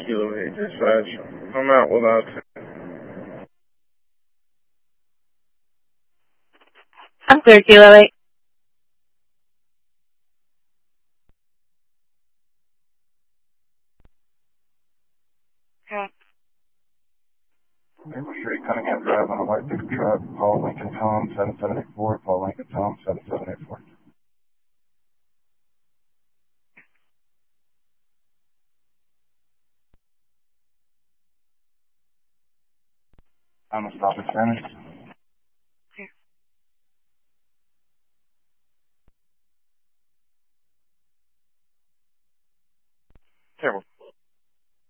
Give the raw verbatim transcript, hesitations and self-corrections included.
Kilo eight dispatch. I'm out without. I'm clear, Kilo eight. Okay. Maple Street, Cunningham Drive on a white pickup truck. Paul Lincoln Tom seven seven eight four. Paul Lincoln Tom seven seven eight four. I'm a stop at Spanish.